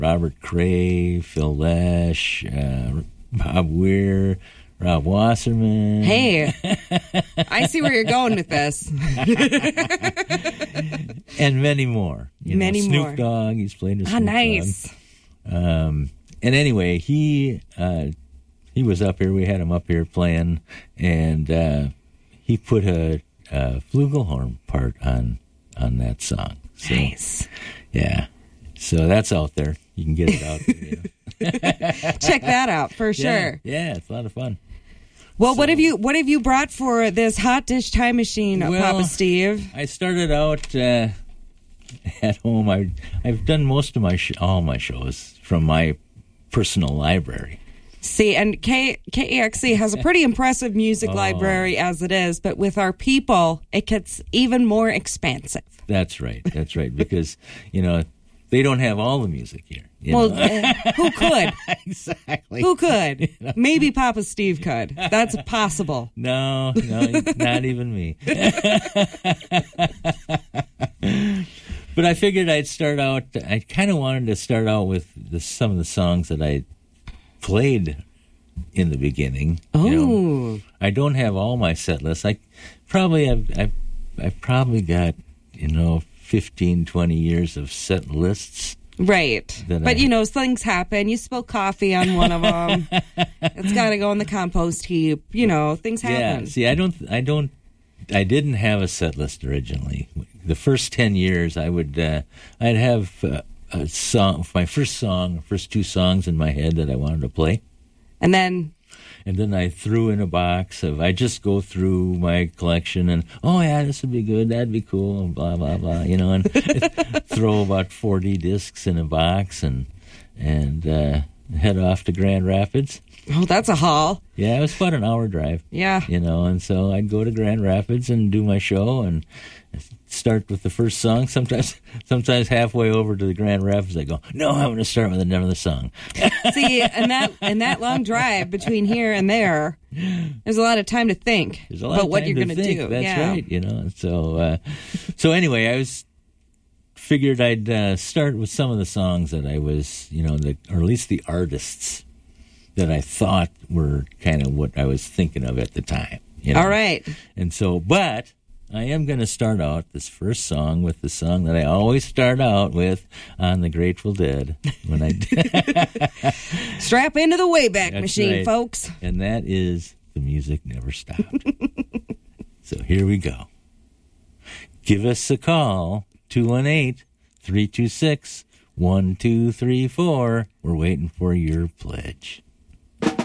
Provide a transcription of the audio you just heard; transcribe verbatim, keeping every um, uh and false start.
Robert Cray, Phil Lesh, uh, Bob Weir, Rob Wasserman. Hey, I see where you're going with this. And many more. You many know, Snoop more. Dogg, he's played with Ah, Snoop nice. Dogg. Um, and anyway, he uh, he was up here. We had him up here playing, and uh, he put a, a flugelhorn part on on that song. So, Nice. Yeah. So that's out there. You can get it out there. You know. Check that out for sure. Yeah, yeah, it's a lot of fun. Well, So- what have you what have you brought for this hot dish time machine, Well, Papa Steve? I started out uh, at home. I I've done most of my sh- all my shows from my personal library. See, and K K E X C has a pretty impressive music Oh. library as it is, but with our people, it gets even more expansive. That's right. That's right. Because you know they don't have all the music here. You Well, know? uh, who could? Exactly. Who could? Maybe Papa Steve could. That's possible. No, no, not even me. But I figured I'd start out. I kind of wanted to start out with the, some of the songs that I played in the beginning. Oh, You know, I don't have all my set lists. I probably have. I've, I've probably got you know fifteen, twenty years of set lists. right. That But I- you know, things happen. You spill coffee on one of them. It's got to go in the compost heap. You know, things happen. Yeah. See, I don't. I don't. I didn't have a set list originally. The first ten years, I would. Uh, I'd have uh, a song. My first song, first two songs in my head that I wanted to play, And then, and then I threw in a box of. I just go through my collection and oh yeah, this would be good. That'd be cool. And blah blah blah. You know, and throw about forty discs in a box and and uh, head off to Grand Rapids. oh, that's a haul. Yeah, it was about an hour drive. Yeah. You know, and so I'd go to Grand Rapids and do my show and start with the first song. Sometimes, sometimes halfway over to the Grand Rapids, I go, "No, I'm going to start with another song." See, and that and that long drive between here and there, there's a lot of time to think There's a lot about of what time you're to going to think. do. That's yeah. right. You know, and so uh, so anyway, I was figured I'd uh, start with some of the songs that I was, you know, the, or at least the artists that I thought were kind of what I was thinking of at the time. You know? All right. And so, but I am going to start out this first song with the song that I always start out with on the Grateful Dead. When I Strap into the Wayback That's Machine, right. folks. And that is The Music Never Stopped. So here we go. Give us a call, two one eight, three two six, one two three four. We're waiting for your pledge.